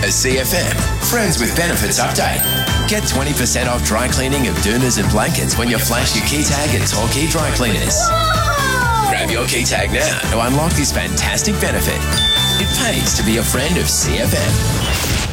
CFM. Friends with Benefits update. Get 20% off dry cleaning of doonas and blankets when you flash your key tag at Torquay Dry Cleaners. Grab your key tag now to unlock this fantastic benefit. It pays to be a friend of CFM.